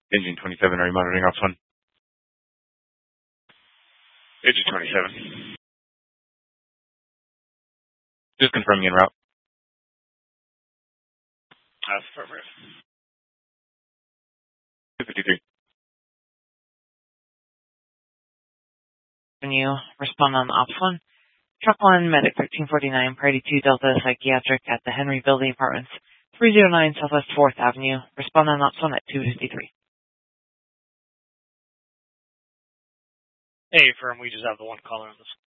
Engine 27, are you monitoring Ops 1? Engine 27. Just confirming en route. Affirmative. 253. Can you respond on Ops 1? Truck 1, Medic 1349, Priority 2 Delta Psychiatric at the Henry Building Apartments, 309 Southwest 4th Avenue. Respond on Ops 1 at 253. Hey, firm, we just have the one caller on this.